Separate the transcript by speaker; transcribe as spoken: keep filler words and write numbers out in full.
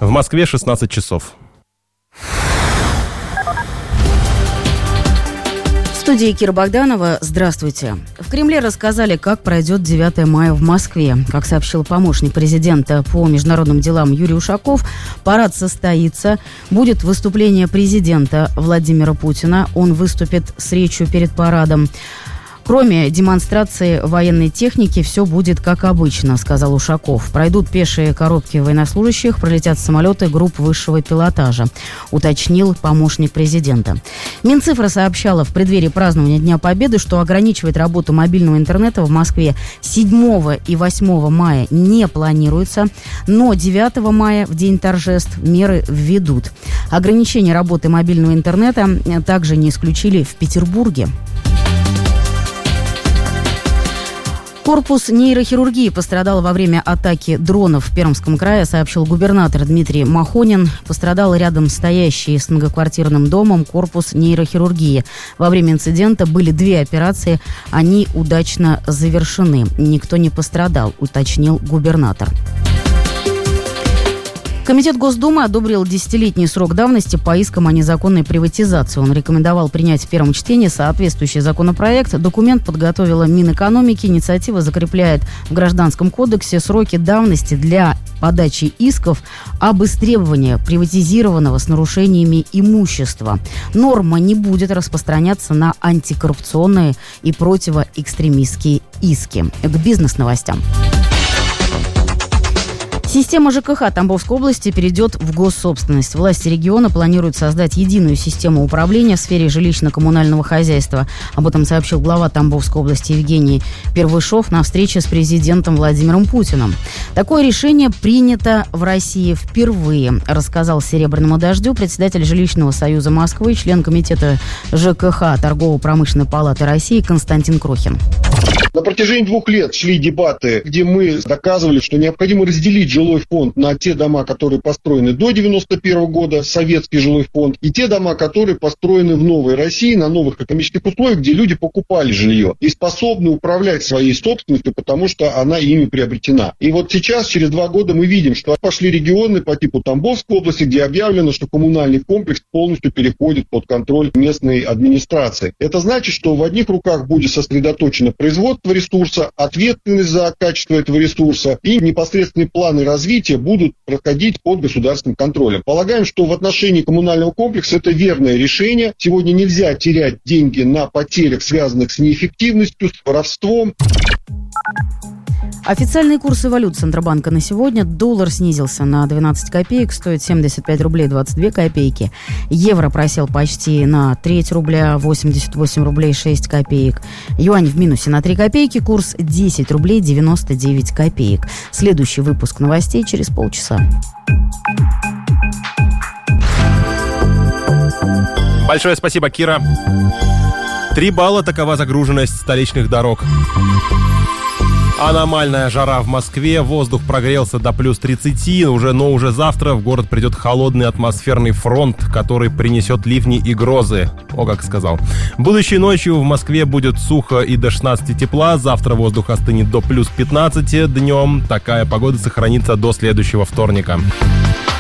Speaker 1: В Москве шестнадцать часов.
Speaker 2: В студии Кира Богданова. Здравствуйте. В Кремле рассказали, как пройдет девятое мая в Москве. Как сообщил помощник президента по международным делам Юрий Ушаков, парад состоится. Будет выступление президента Владимира Путина. Он выступит с речью перед парадом. Кроме демонстрации военной техники, все будет как обычно, сказал Ушаков. Пройдут пешие коробки военнослужащих, пролетят самолеты групп высшего пилотажа, уточнил помощник президента. Минцифра сообщала в преддверии празднования Дня Победы, что ограничивать работу мобильного интернета в Москве седьмого и восьмого мая не планируется, но девятого мая, в день торжеств, меры введут. Ограничение работы мобильного интернета также не исключили в Петербурге. Корпус нейрохирургии пострадал во время атаки дронов в Пермском крае, сообщил губернатор Дмитрий Махонин. Пострадал рядом стоящий с многоквартирным домом корпус нейрохирургии. Во время инцидента были две операции, они удачно завершены. Никто не пострадал, уточнил губернатор. Комитет Госдумы одобрил десятилетний срок давности по искам о незаконной приватизации. Он рекомендовал принять в первом чтении соответствующий законопроект. Документ подготовила Минэкономики. Инициатива закрепляет в Гражданском кодексе сроки давности для подачи исков об истребовании приватизированного с нарушениями имущества. Норма не будет распространяться на антикоррупционные и противоэкстремистские иски. К бизнес-новостям. Система ЖКХ Тамбовской области перейдет в госсобственность. Власти региона планируют создать единую систему управления в сфере жилищно-коммунального хозяйства. Об этом сообщил глава Тамбовской области Евгений Первышов на встрече с президентом Владимиром Путиным. Такое решение принято в России впервые, рассказал «Серебряному дождю» председатель Жилищного союза Москвы, член комитета ЖКХ Торгово-промышленной палаты России Константин Крохин.
Speaker 3: На протяжении двух лет шли дебаты, где мы доказывали, что необходимо разделить жилой фонд на те дома, которые построены до девяносто первого года, советский жилой фонд, и те дома, которые построены в новой России, на новых экономических условиях, где люди покупали жилье и способны управлять своей собственностью, потому что она ими приобретена. И вот сейчас, через два года, мы видим, что пошли регионы по типу Тамбовской области, где объявлено, что коммунальный комплекс полностью переходит под контроль местной администрации. Это значит, что в одних руках будет сосредоточено производство ресурса, ответственность за качество этого ресурса и непосредственные планы развития будут проходить под государственным контролем. Полагаем, что в отношении коммунального комплекса это верное решение. Сегодня нельзя терять деньги на потерях, связанных с неэффективностью, с воровством.
Speaker 2: Официальные курсы валют Центробанка на сегодня. Доллар снизился на двенадцать копеек, стоит семьдесят пять рублей двадцать две копейки. Евро просел почти на треть рубля, восемьдесят восемь рублей шесть копеек. Юань в минусе на три копейки, курс десять рублей девяносто девять копеек. Следующий выпуск новостей через полчаса.
Speaker 1: Большое спасибо, Кира. Три балла — такова загруженность столичных дорог. Аномальная жара в Москве, воздух прогрелся до плюс тридцати, уже, но уже завтра в город придет холодный атмосферный фронт, который принесет ливни и грозы. О, как сказал. Будущей ночью в Москве будет сухо и до шестнадцати тепла, завтра воздух остынет до плюс пятнадцати днем. Такая погода сохранится до следующего вторника.